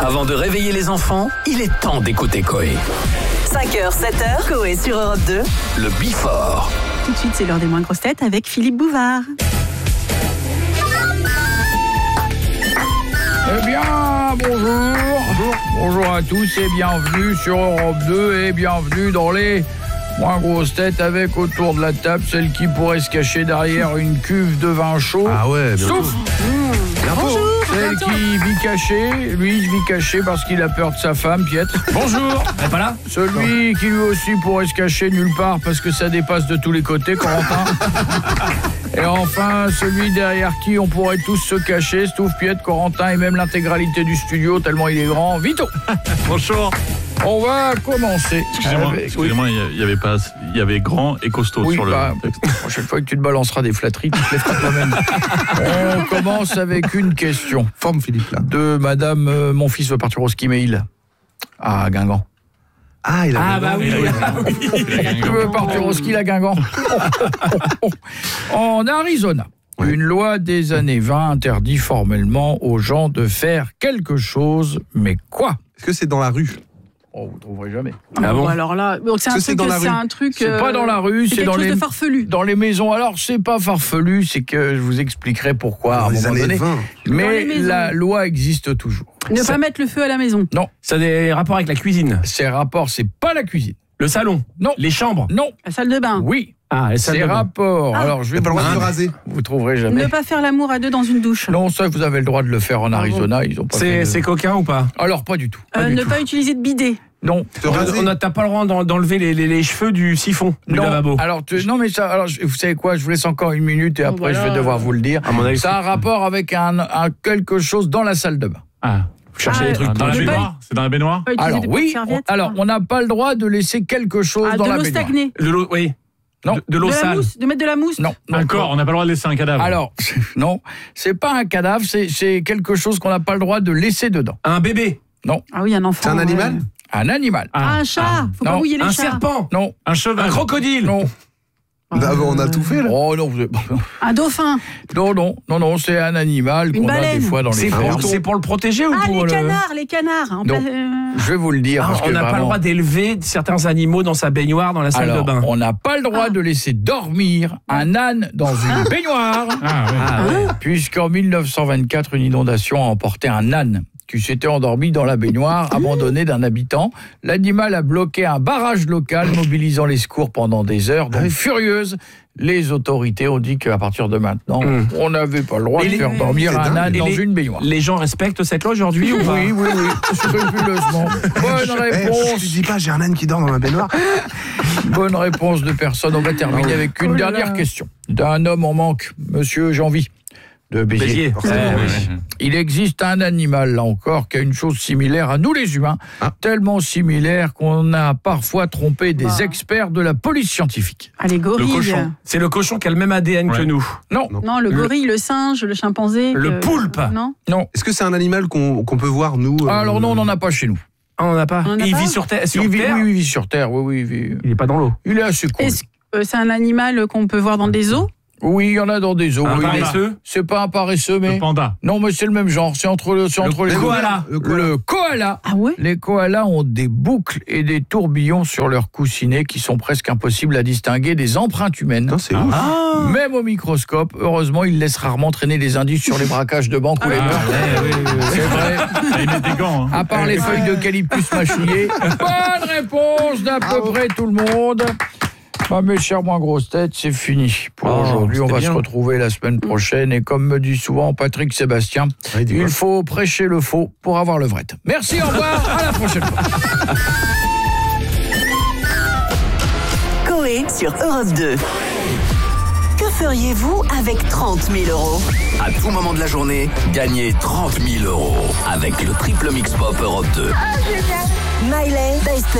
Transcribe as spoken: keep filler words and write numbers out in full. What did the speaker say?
Avant de réveiller les enfants, il est temps d'écouter Coé. cinq heures, sept heures, Coé sur Europe deux. Le Before. Tout de suite, c'est l'heure des moins grosses têtes avec Philippe Bouvard. Eh bien, bonjour. bonjour Bonjour à tous et bienvenue sur Europe deux et bienvenue dans les moins grosses têtes avec autour de la table celle qui pourrait se cacher derrière une cuve de vin chaud. Ah ouais, bien Sauf Mmh. Bonjour. celle qui vit caché, lui il vit caché parce qu'il a peur de sa femme, Pietre. Bonjour. Elle est pas là. Celui qui lui aussi pourrait se cacher nulle part parce que ça dépasse de tous les côtés, Corentin. Et enfin, celui derrière qui on pourrait tous se cacher, Stouff, Pietre, Corentin et même l'intégralité du studio tellement il est grand, Vito. Bonjour. On va commencer. Excusez-moi, avec... excusez-moi, il y avait pas, il y avait grand et costaud oui, sur le bah, texte. La prochaine fois que tu te balanceras des flatteries, tu te les feras toi-même. On commence avec une question. Forme Philippe là. De madame, euh, mon fils veut partir au ski, mais il à Guingamp. Ah, il a Ah bah oui. Tu veux partir au ski à Guingamp. En Arizona, Ouais. une loi des années vingt interdit formellement aux gens de faire quelque chose, mais quoi? Est-ce que c'est dans la rue? Oh, vous trouverez jamais. Ah bon, alors là, donc c'est un Est-ce que c'est truc, dans la c'est rue un truc. C'est pas dans la rue, c'est quelque dans chose les de farfelu. dans les maisons. Alors, c'est pas farfelu, c'est que je vous expliquerai pourquoi à Dans un les moment années donné. vingt. Dans Mais les maisons. la loi existe toujours. Ne Ça- pas mettre le feu à la maison. Non, Ça a des rapports avec la cuisine. ces rapports, c'est pas la cuisine. Le salon. Non. Les chambres. Non, La salle de bain. oui, Ah, les salles ces de bain. rapports. Ah. Alors, je Il vais n'a pas le droit de vous se raser. vous trouverez jamais. Ne pas faire l'amour à deux dans une douche. Non, ça, vous avez le droit de le faire en Arizona. Ils ont pas fait C'est de- c'est coquin ou pas? Alors, pas du tout. Pas Euh, du ne tout. pas utiliser de bidet. Non. Te raser. On a t'as pas le droit d'en- d'enlever les, les, les cheveux du siphon du Non. lavabo. Alors, tu- non, mais ça, alors, je- vous savez quoi? Je vous laisse encore une minute et Oh, après, voilà. je vais devoir vous le dire. À mon avis, Ça a un rapport avec un, un quelque chose dans la salle de bain. Ah, vous cherchez Ah, des trucs euh, Dans la Ne pas- baignoire. C'est dans la baignoire. Pas utiliser Alors de oui, serviette. on, alors on n'a pas le droit de laisser quelque chose Ah, dans de la l'eau baignoire. stagnée. De l'eau, oui. Non. De, de De l'eau la sale. mousse. De mettre de la mousse. Non, non. Un corps. On n'a pas le droit de laisser un cadavre. Alors non, c'est pas un cadavre, c'est c'est quelque chose qu'on n'a pas le droit de laisser dedans. Un bébé. Ah oui, un enfant. C'est un ouais. animal? Un animal. Ah, un chat. Faut Non. pas mouiller les Un chats. serpent. Non, un cheval. Un crocodile. non. Ah, on a tout fait là. Oh non, vous- Un dauphin. non, non, non, non, c'est un animal Une qu'on a baleine. des fois dans les C'est fermes. pour, c'est pour le protéger ou Ah, pour les le... canards, les canards. En Non. place- euh, Je vais vous le dire Ah, parce on que n'a pas le vraiment- droit d'élever certains animaux dans sa baignoire, dans la salle Alors, de bain. on n'a pas le droit Ah. de laisser dormir un âne dans une baignoire. Ah, ouais. Ah, ouais. Puisqu'en mille neuf cent vingt-quatre, une inondation a emporté un âne qui s'était endormi dans la baignoire, abandonné d'un habitant. L'animal a bloqué un barrage local, mobilisant les secours pendant des heures. Donc, furieuse, les autorités ont dit qu'à partir de maintenant, Hum. on n'avait pas le droit Et de les- faire dormir c'est un dingue. âne Et dans les- une baignoire. Les gens respectent cette loi aujourd'hui ou pas? Oui, oui, oui, scrupuleusement. Bonne Eh, je te réponse, dis pas, j'ai un âne qui dort dans ma baignoire. bonne réponse de personne. On va terminer avec une Oh là dernière là. question. D'un homme en manque, Monsieur Janvy de Béziers. Béziers. Forcément, Eh, oui. oui. Il existe un animal, là encore, qui a une chose similaire à nous les humains, Ah. tellement similaire qu'on a parfois trompé des Bah. experts de la police scientifique. Ah, les Le gorilles. cochon. C'est le cochon qui a le même A D N que Ouais. nous. Non, Non. Non, le Le- gorille, le singe, le chimpanzé. Le que- poulpe. Non. non. Est-ce que c'est un animal qu'on qu'on peut voir, nous euh, Alors non, on n'en a pas chez nous. Ah, on n'a pas. On en a il pas vit sur terre. Sur il vit, terre. oui, il vit sur Terre, oui, oui, il vit. Il est pas dans l'eau. Il est assez cool. Est-ce que euh, c'est un animal qu'on peut voir dans des eaux? Oui, il y en a dans des eaux. Un oui. paresseux. C'est pas un paresseux, mais... Le panda. Non, mais c'est le même genre, c'est entre, le, c'est entre les... koala. Le koala. Le koala. Ah ouais? Les koalas ont des boucles et des tourbillons sur leurs coussinets qui sont presque impossibles à distinguer des empreintes humaines. Putain, c'est ouf. Ah. Même au microscope, heureusement, ils laissent rarement traîner les indices sur les braquages de banque ou les Ah, meurtres. Eh, oui, oui, oui. C'est vrai. Ah, il met des gants. Hein. À part les feuilles d'eucalyptus mâchouillées. Bonne réponse d'à peu près tout le monde. Bah, mes chers moins grosses têtes, c'est fini pour Oh, aujourd'hui. On c'était va bien. se retrouver la semaine prochaine. Et comme me dit souvent Patrick Sébastien, Ouais, dis il quoi. faut prêcher le faux pour avoir le vrai. Merci, au revoir, à la prochaine fois. Coé sur Europe deux. Que feriez-vous avec trente mille euros? À tout moment de la journée, gagnez trente mille euros avec le triple mix pop Europe deux. Miley, Dexter